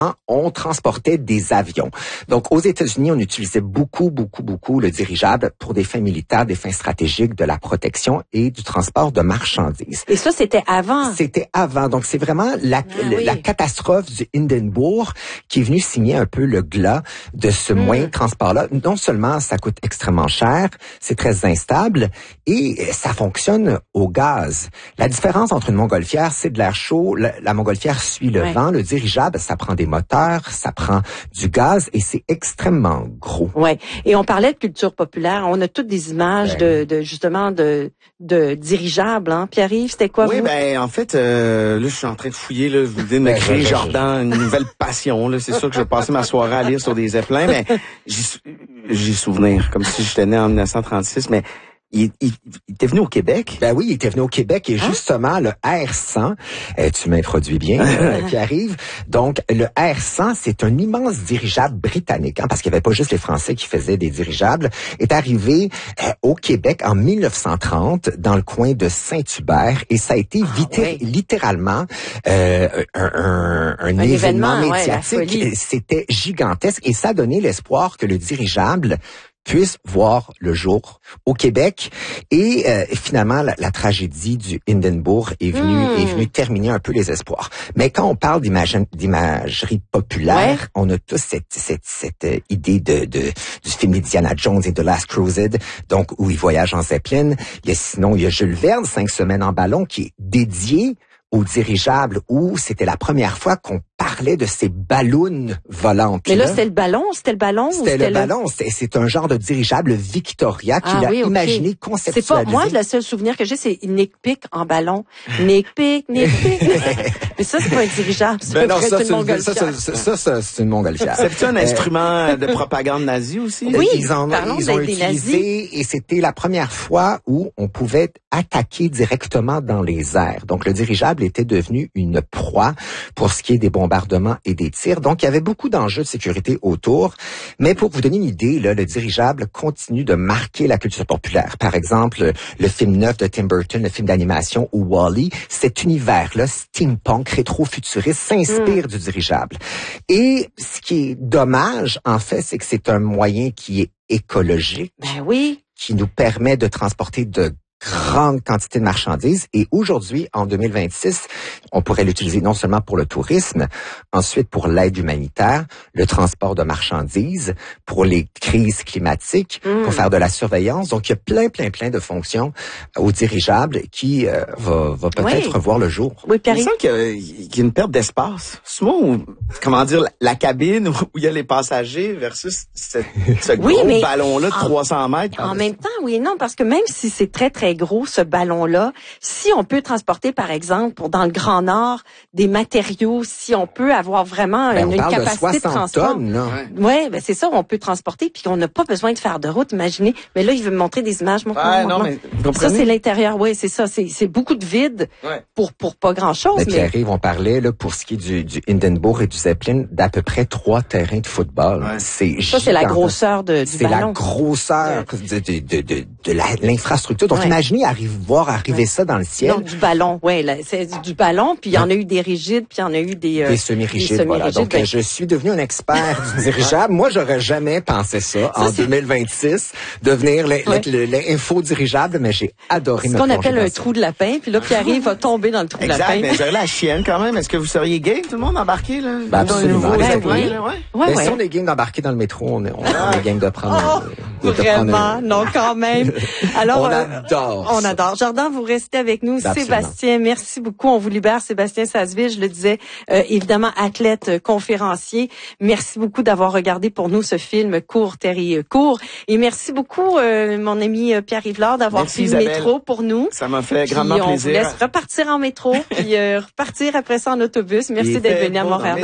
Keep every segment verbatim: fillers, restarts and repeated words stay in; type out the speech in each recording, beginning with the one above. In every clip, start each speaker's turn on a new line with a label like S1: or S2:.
S1: on transportait des avions. Donc, aux États-Unis, on utilisait beaucoup, beaucoup, beaucoup le dirigeable pour des fins militaires, des fins stratégiques, de la protection et du transport de marchandises.
S2: Et ça, c'était avant?
S1: C'était avant. Donc, c'est vraiment la,
S2: ah,
S1: la,
S2: oui.
S1: la catastrophe du Hindenburg qui est venue signer un peu le glas de ce mmh. moyen de transport-là. Non seulement ça coûte extrêmement cher, c'est très instable et ça fonctionne au gaz. La différence entre une montgolfière, c'est de l'air chaud. La, la montgolfière suit le ouais. vent. Le dirigeable, ça prend des moteurs, ça prend du gaz et c'est extrêmement gros.
S2: Ouais. Et on parlait de culture populaire. On a toutes des images ben, de, de justement de de dirigeables. Hein? Pierre-Yves, c'était quoi
S3: oui,
S2: vous?
S3: Oui, ben en fait, euh, là, je suis en train de fouiller. Là, vous venez de me créer, Jordan, une nouvelle passion. Là, c'est sûr que je vais passer ma soirée à lire sur des zeppelins, mais j'ai, j'ai souvenir, comme si j'étais né en dix-neuf cent trente-six, mais Il, il, il était venu au Québec?
S1: Ben oui, il était venu au Québec et hein? justement, le R cent, euh, tu m'introduis bien, euh, qui arrive. Donc, le R cent, c'est un immense dirigeable britannique, hein, parce qu'il n'y avait pas juste les Français qui faisaient des dirigeables, est arrivé euh, au Québec en mille neuf cent trente, dans le coin de Saint-Hubert, et ça a été ah, vité- ouais. littéralement euh, un, un, un, un événement, événement médiatique. Ouais, c'était gigantesque et ça a donné l'espoir que le dirigeable puisse voir le jour au Québec et euh, finalement la, la tragédie du Hindenburg est venue mmh. est venue terminer un peu les espoirs. Mais quand on parle d'image, d'imagerie populaire, ouais. on a tous cette cette cette euh, idée de, de du film Indiana Jones et The Last Crusade, donc où il voyage en Zeppelin. Il y a sinon il y a Jules Verne, Cinq semaines en ballon, qui est dédié au dirigeable, où c'était la première fois qu'on parlait de ces ballons volantes.
S2: Mais là, c'était le ballon, c'était le ballon.
S1: C'était,
S2: ou c'était
S1: le,
S2: le
S1: ballon. C'est, c'est un genre de dirigeable Victoria qu'il
S2: ah,
S1: a
S2: oui, okay.
S1: imaginé, conceptualisé.
S2: C'est pas moi, le seul souvenir que j'ai, c'est Nick Pick en ballon. Nick Pick, Nick Pick. Mais ça, c'est pas un dirigeable. C'est
S1: ben
S2: pas
S1: non, ça,
S2: c'est une
S1: ça, ça, ça, ça, ça, c'est une montgolfière.
S3: C'est un instrument de propagande nazie aussi?
S2: Oui,
S1: ils en ont, ils ont utilisé nazis. Et c'était la première fois où on pouvait attaquer directement dans les airs. Donc, le dirigeable était devenu une proie pour ce qui est des bombardements et des tirs. Donc, il y avait beaucoup d'enjeux de sécurité autour. Mais pour vous donner une idée, là, le dirigeable continue de marquer la culture populaire. Par exemple, le film neuf de Tim Burton, le film d'animation ou Wall-E, cet univers-là, steampunk, rétro-futuriste, s'inspire mmh. du dirigeable. Et ce qui est dommage, en fait, c'est que c'est un moyen qui est écologique.
S2: Ben oui.
S1: Qui nous permet de transporter de grande quantité de marchandises. Et aujourd'hui, en deux mille vingt-six, on pourrait l'utiliser non seulement pour le tourisme, ensuite pour l'aide humanitaire, le transport de marchandises, pour les crises climatiques, mmh. pour faire de la surveillance. Donc, il y a plein, plein, plein de fonctions au dirigeable qui euh, va, va peut-être oui. revoir le jour.
S2: Oui, Pierre.
S3: Il me semble qu'il y a, qu'il y a une perte d'espace. Souvent, où, comment dire, la, la cabine où il y a les passagers versus cette, ce
S2: oui,
S3: gros
S2: mais
S3: ballon-là de
S2: en,
S3: trois cents mètres.
S2: En même temps, oui et non, parce que même si c'est très, très gros, ce ballon-là, si on peut transporter, par exemple, pour dans le Grand Nord, des matériaux, si on peut avoir vraiment
S1: ben,
S2: une, une capacité de, de transport.
S1: Tonnes, là.
S2: Ouais, ben c'est ça, on peut transporter, puis on n'a pas besoin de faire de route, imaginez. Mais là, il veut me montrer des images. Mon
S3: ouais, non, mais
S2: ça, c'est l'intérieur, oui, c'est ça. C'est, c'est beaucoup de vide
S3: ouais.
S2: pour pour pas grand-chose.
S1: Mais,
S2: mais...
S1: Pierre-Yves, on parlait, là, pour ce qui est du, du Hindenburg et du Zeppelin, d'à peu près trois terrains de football.
S3: Ouais.
S1: C'est
S2: ça, c'est la grosseur de, du
S1: c'est
S2: ballon.
S1: C'est la grosseur de, de, de, de, de la, l'infrastructure. Donc,
S2: ouais.
S1: imaginez arrive, voir arriver ouais. ça dans le ciel.
S2: Donc, du ballon, oui, c'est du ballon, puis il y en a eu des rigides, puis il y en a eu des... Euh,
S1: des semi-rigides,
S2: des
S1: voilà. Donc, ben... je suis devenu un expert du dirigeable. Moi, j'aurais jamais pensé ça, ça en deux mille vingt-six, devenir l'info dirigeable, mais j'ai adoré
S2: ce
S1: me
S2: qu'on appelle un
S1: ça.
S2: trou de lapin, puis là, Pierre-Yves va tomber dans le trou
S3: exact,
S2: de lapin.
S3: Exact, mais j'aurais la chienne quand même. Est-ce que vous seriez game, tout le monde, embarqué, là?
S1: Ben, absolument.
S3: Nouveau,
S1: ouais,
S3: oui.
S1: là, ouais. Ouais, mais ouais. Si on est game d'embarquer dans le métro, on est, on
S3: ah.
S1: est game de prendre...
S2: Oh, de vraiment? Prendre... Non, quand même. Alors,
S1: on
S2: euh,
S1: adore
S2: On adore. Jordan, vous restez avec nous.
S1: Absolument.
S2: Sébastien, merci beaucoup. On vous libère. Sébastien Sasseville, je le disais, euh, évidemment, athlète, euh, conférencier. Merci beaucoup d'avoir regardé pour nous ce film Cours, Terry, euh, Cours. Et merci beaucoup, euh, mon ami euh, Pierre Yvelard, d'avoir
S3: merci,
S2: pris le
S3: Isabelle.
S2: métro pour nous.
S3: Ça m'a fait
S2: puis
S3: grandement
S2: on
S3: plaisir.
S2: On vous laisse repartir en métro, puis euh, repartir après ça en autobus. Merci d'être venu à Montréal.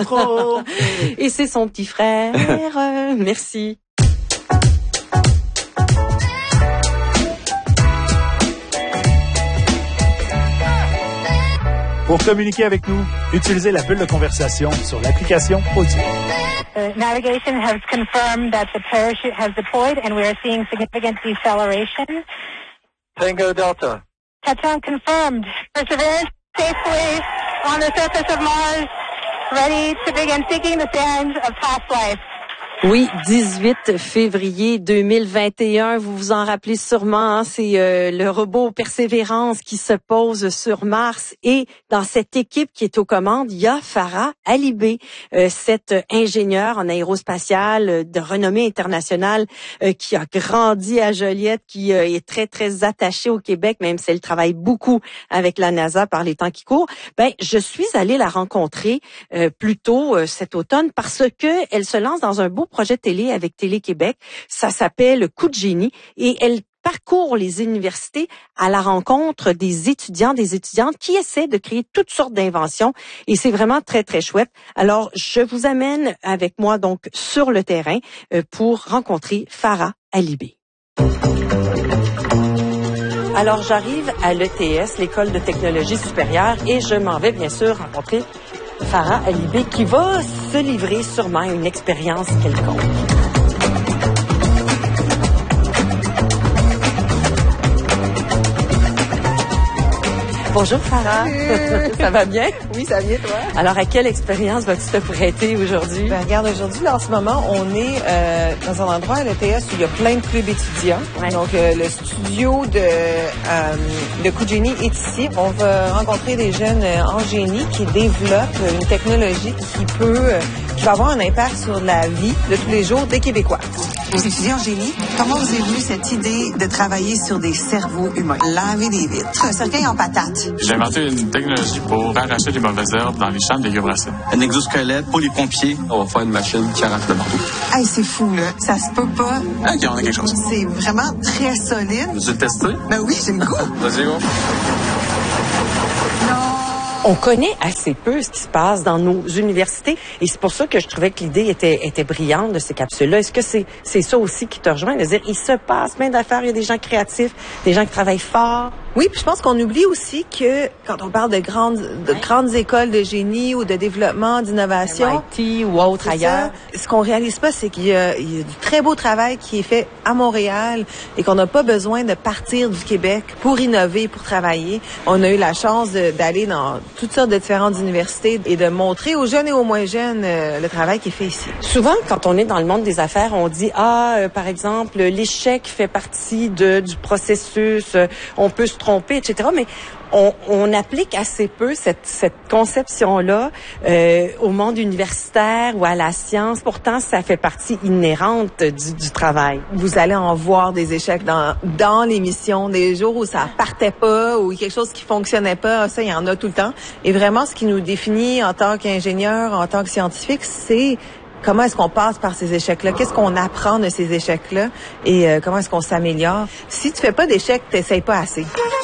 S2: Et c'est son petit frère. euh, merci.
S4: Pour communiquer avec nous, utilisez la bulle de conversation sur l'application Audio.
S5: The navigation has confirmed that the parachute has deployed and we are seeing significant deceleration.
S6: Tango Delta.
S5: Touchdown confirmed. Perseverance safely on the surface of Mars. ready to begin seeking the sands of past life.
S2: Oui, dix-huit février deux mille vingt et un, vous vous en rappelez sûrement, hein, c'est euh, le robot Persévérance qui se pose sur Mars et dans cette équipe qui est aux commandes, il y a Farah Alibé, euh, cette ingénieure en aérospatiale euh, de renommée internationale euh, qui a grandi à Joliette, qui euh, est très très attachée au Québec, même si elle travaille beaucoup avec la NASA par les temps qui courent. Ben, je suis allée la rencontrer euh, plus tôt euh, cet automne parce que elle se lance dans un beau projet télé avec Télé-Québec. Ça s'appelle Coup de génie et elle parcourt les universités à la rencontre des étudiants, des étudiantes qui essaient de créer toutes sortes d'inventions et c'est vraiment très, très chouette. Alors, je vous amène avec moi donc sur le terrain pour rencontrer Farah Alibé. Alors, j'arrive à l'E T S, l'École de technologie supérieure, et je m'en vais bien sûr rencontrer Farah Alibé qui va se livrer sûrement à une expérience quelconque. Bonjour Farah. Ça va bien?
S7: Oui, ça va bien, toi?
S2: Alors, à quelle expérience vas-tu te prêter aujourd'hui?
S7: Ben, regarde, aujourd'hui, là, en ce moment, on est euh, dans un endroit à l'E T S où il y a plein de clubs étudiants. Ouais. Donc, euh, le studio de, euh, de Coup de génie est ici. On va rencontrer des jeunes euh, en génie qui développent une technologie qui peut, euh, qui va avoir un impact sur la vie de tous les jours des Québécois.
S8: Vous étudiez en génie, comment vous est venue cette idée de travailler sur des cerveaux humains? Laver des vitres, un cercueil en patate.
S9: J'ai inventé une technologie pour arracher les mauvaises herbes dans les champs de légumes racines.
S10: Un exosquelette pour les pompiers. On va faire une machine qui arrache le marteau.
S8: Hey, c'est fou, là. Ça se peut pas.
S9: OK, on a quelque chose.
S8: C'est vraiment très solide.
S9: Veux-tu le tester?
S8: Ben oui, j'ai le goût.
S9: Vas-y, go.
S2: On connaît assez peu ce qui se passe dans nos universités et c'est pour ça que je trouvais que l'idée était, était brillante de ces capsules-là. Est-ce que c'est, c'est ça aussi qui te rejoint? De dire, il se passe plein d'affaires, il y a des gens créatifs, des gens qui travaillent fort.
S7: Oui, puis je pense qu'on oublie aussi que quand on parle de grandes, de grandes écoles de génie ou de développement, d'innovation,
S2: M I T ou autre ailleurs,
S7: ça, ce qu'on réalise pas, c'est qu'il y a, il y a du très beau travail qui est fait à Montréal et qu'on n'a pas besoin de partir du Québec pour innover, pour travailler. On a eu la chance de, d'aller dans toutes sortes de différentes universités et de montrer aux jeunes et aux moins jeunes euh, le travail qui est fait ici.
S2: Souvent, quand on est dans le monde des affaires, on dit, ah, euh, par exemple, l'échec fait partie de, du processus, euh, on peut se tromper, et cetera. Mais on, on applique assez peu cette, cette conception-là euh, au monde universitaire ou à la science. Pourtant, ça fait partie inhérente du, du travail.
S7: Vous allez en voir des échecs dans, dans l'émission, des jours où ça partait pas, ou quelque chose qui fonctionnait pas. Ça, il y en a tout le temps. Et vraiment, ce qui nous définit en tant qu'ingénieur, en tant que scientifique, c'est comment est-ce qu'on passe par ces échecs-là? Qu'est-ce qu'on apprend de ces échecs-là? Et euh, comment est-ce qu'on s'améliore? Si tu fais pas d'échecs, t'essayes pas assez.